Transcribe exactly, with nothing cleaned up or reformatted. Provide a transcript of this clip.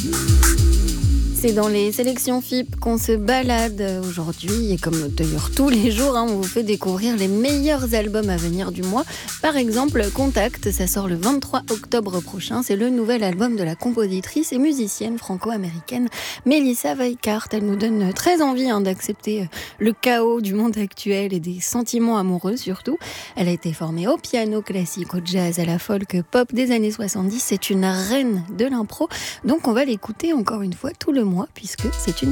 C'est dans les sélections F I P qu'on se balade aujourd'hui et comme d'ailleurs tous les jours, hein, on vous fait découvrir les meilleurs albums à venir du mois. Par exemple, Contact, ça sort le vingt-trois octobre prochain. C'est le nouvel album de la compositrice et musicienne franco-américaine Melissa Weikart. Elle nous donne très envie hein, d'accepter le chaos du monde actuel et des sentiments amoureux surtout. Elle a été formée au piano classique, au jazz, à la folk pop des années soixante-dix. C'est une reine de l'impro. Donc on va l'écouter encore une fois tout le mois puisque c'est une